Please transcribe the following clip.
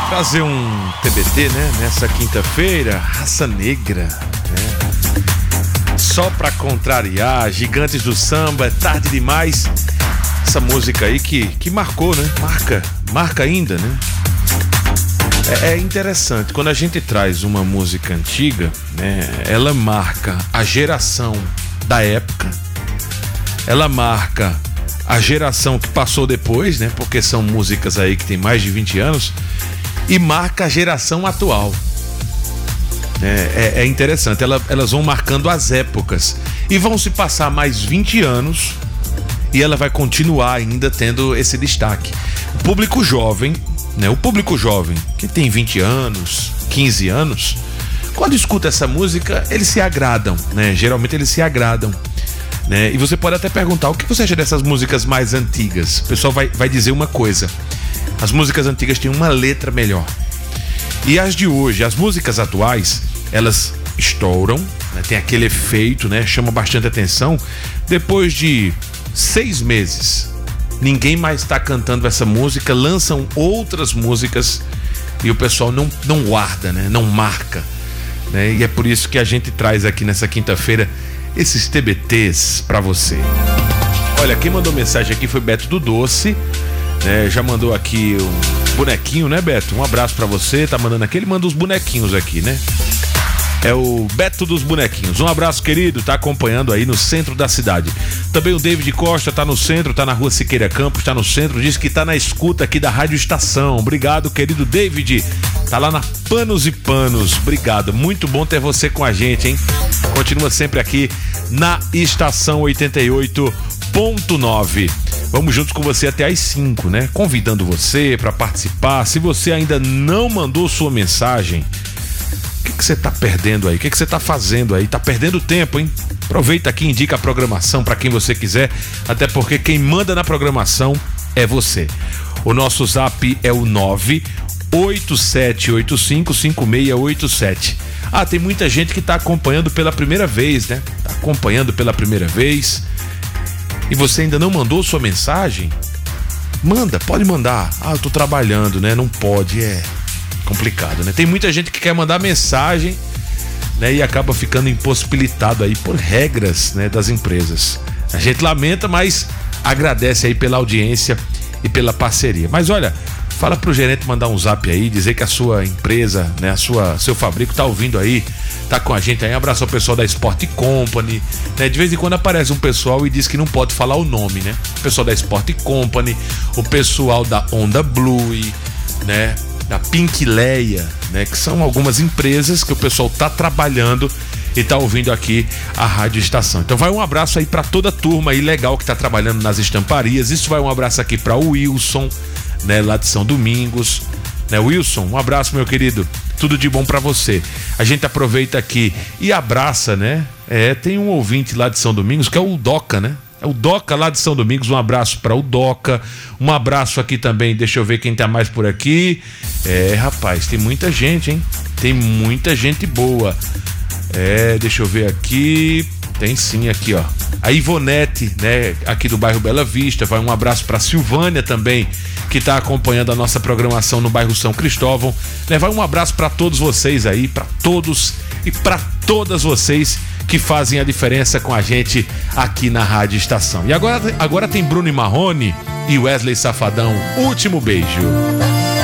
Trazer um TBT, né? Nessa quinta-feira, Raça Negra, né? Só pra contrariar, Gigantes do Samba, é tarde demais. Essa música aí que marcou, né? Marca ainda, né? É interessante, quando a gente traz uma música antiga, né? Ela marca a geração da época, ela marca a geração que passou depois, né? Porque são músicas aí que tem mais de 20 anos, e marca a geração atual. É interessante, elas vão marcando as épocas e vão se passar mais 20 anos e ela vai continuar ainda tendo esse destaque. O público jovem, né? O público jovem que tem 20 anos, 15 anos, quando escuta essa música, eles se agradam, né? Geralmente eles se agradam, né? E você pode até perguntar, o que você acha dessas músicas mais antigas? O pessoal vai dizer uma coisa: as músicas antigas têm uma letra melhor. E as de hoje, as músicas atuais, elas estouram, né? Tem aquele efeito, né? Chama bastante atenção. Depois de 6 meses, ninguém mais está cantando essa música, lançam outras músicas e o pessoal não guarda, né? Não marca, né? E é por isso que a gente traz aqui nessa quinta-feira esses TBTs pra você. Olha, quem mandou mensagem aqui foi Beto do Doce, né? Já mandou aqui um bonequinho, né, Beto? Um abraço pra você, tá mandando aqui, ele manda os bonequinhos aqui, né? É o Beto dos Bonequinhos. Um abraço, querido, tá acompanhando aí no centro da cidade. Também o David Costa tá no centro, tá na rua Siqueira Campos, tá no centro, diz que tá na escuta aqui da Rádio Estação. Obrigado, querido David. Tá lá na Panos e Panos. Obrigado, muito bom ter você com a gente, hein? Continua sempre aqui na Estação 88.9. Vamos juntos com você até às 5, né? Convidando você para participar. Se você ainda não mandou sua mensagem, o que você tá perdendo aí? O que você tá fazendo aí? Tá perdendo tempo, hein? Aproveita aqui, indica a programação para quem você quiser, até porque quem manda na programação é você. O nosso zap é o 987855687. Ah, tem muita gente que tá acompanhando pela primeira vez, né? Tá acompanhando pela primeira vez e você ainda não mandou sua mensagem? Manda, pode mandar. Ah, eu tô trabalhando, né? Não pode, é complicado, né? Tem muita gente que quer mandar mensagem, né? E acaba ficando impossibilitado aí por regras, né, das empresas. A gente lamenta, mas agradece aí pela audiência e pela parceria. Mas olha, fala pro gerente mandar um zap aí, dizer que a sua empresa, né, seu fabrico tá ouvindo aí, tá com a gente aí. Abraço ao pessoal da Sport Company, né? De vez em quando aparece um pessoal e diz que não pode falar o nome, né? O pessoal da Sport Company, o pessoal da Onda Blue, né? Da Pink Leia, né? Que são algumas empresas que o pessoal tá trabalhando e tá ouvindo aqui a Rádio Estação. Então vai um abraço aí para toda a turma aí legal que tá trabalhando nas estamparias. Isso vai um abraço aqui para o Wilson, né? Lá de São Domingos, né? Wilson, um abraço, meu querido. Tudo de bom para você. A gente aproveita aqui e abraça, né? Tem um ouvinte lá de São Domingos que é o Doca, né? É o Doca lá de São Domingos, um abraço para o Doca, um abraço aqui também, deixa eu ver quem tá mais por aqui. Rapaz, tem muita gente, hein? Tem muita gente boa. Deixa eu ver aqui, tem sim aqui, ó. A Ivonete, né, aqui do bairro Bela Vista, vai um abraço para Silvânia também, que tá acompanhando a nossa programação no bairro São Cristóvão, né? Vai um abraço para todos vocês aí, para todos e para todas vocês que fazem a diferença com a gente aqui na Rádio Estação. E agora tem Bruno e Marrone e Wesley Safadão, Último Beijo.